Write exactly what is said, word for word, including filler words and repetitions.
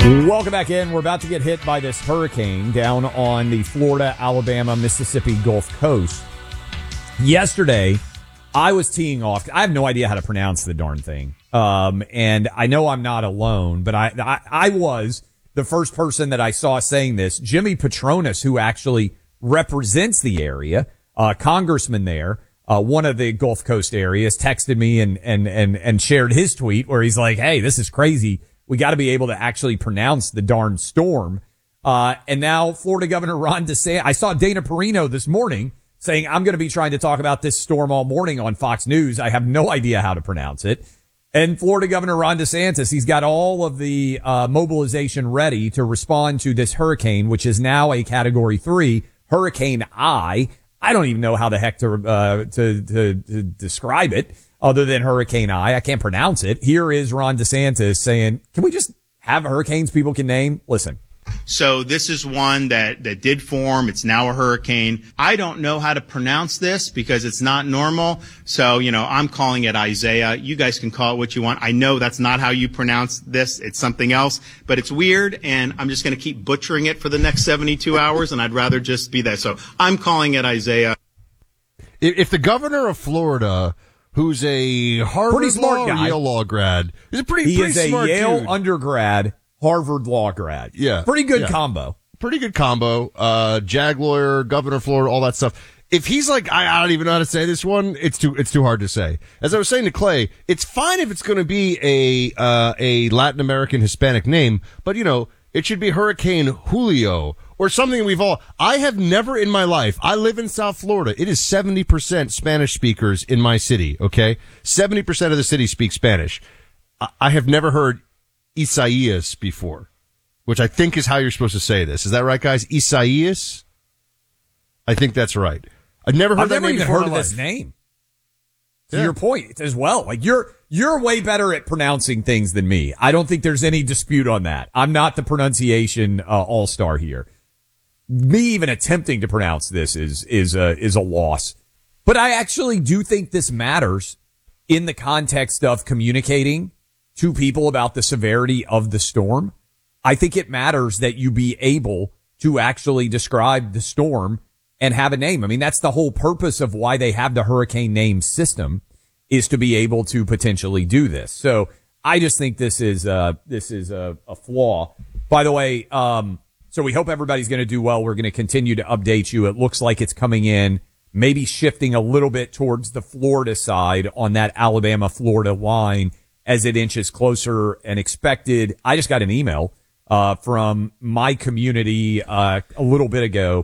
Welcome back in. We're about to get hit by this hurricane down on the Florida, Alabama, Mississippi Gulf Coast. Yesterday, I was teeing off. I have no idea how to pronounce the darn thing. Um, and I know I'm not alone, but I, I, I was the first person that I saw saying this. Jimmy Petronas, who actually represents the area, uh, congressman there, uh, one of the Gulf Coast areas, texted me and, and, and, and shared his tweet where he's like, hey, this is crazy. We got to be able to actually pronounce the darn storm. Uh, and now Florida Governor Ron DeSantis, I saw Dana Perino this morning saying, I'm going to be trying to talk about this storm all morning on Fox News. I have no idea how to pronounce it. And Florida Governor Ron DeSantis, he's got all of the uh, mobilization ready to respond to this hurricane, which is now a category three, Hurricane I. I don't even know how the heck to, uh, to, to, to describe it other than Hurricane I. I can't pronounce it. Here is Ron DeSantis saying, can we just have hurricanes people can name? Listen. So this is one that, that did form. It's now a hurricane. I don't know how to pronounce this because it's not normal. So, you know, I'm calling it Isaiah. You guys can call it what you want. I know that's not how you pronounce this. It's something else, but it's weird. And I'm just going to keep butchering it for the next seventy-two hours. And I'd rather just be that. So I'm calling it Isaiah. If the governor of Florida, who's a Harvard pretty smart law, guy. Yale law grad, is a pretty, he pretty is a smart Yale dude. undergrad, Harvard law grad. Yeah. Pretty good yeah. combo. Pretty good combo. Uh, JAG lawyer, governor of Florida, all that stuff. If he's like, I, I don't even know how to say this one, it's too, it's too hard to say. As I was saying to Clay, it's fine if it's going to be a, uh, a Latin American Hispanic name, but you know, it should be Hurricane Julio or something we've all, I have never in my life, I live in South Florida. It is seventy percent Spanish speakers in my city. Okay. seventy percent of the city speak Spanish. I, I have never heard Isaias before, which I think is how you're supposed to say this. Is that right, guys? Isaias? I think that's right. I've never heard I've that never name even before heard in of my this life. name. To Yeah. your point as well. Like you're, you're way better at pronouncing things than me. I don't think there's any dispute on that. I'm not the pronunciation uh, all-star here. Me even attempting to pronounce this is, is a, is a loss. But I actually do think this matters in the context of communicating to people about the severity of the storm. I think it matters that you be able to actually describe the storm and have a name. I mean, that's the whole purpose of why they have the hurricane name system, is to be able to potentially do this. So I just think this is, uh, this is a, a flaw. By the way, um, so we hope everybody's going to do well. We're going to continue to update you. It looks like it's coming in, maybe shifting a little bit towards the Florida side on that Alabama-Florida line as it inches closer and expected. I just got an email, uh, from my community, uh, a little bit ago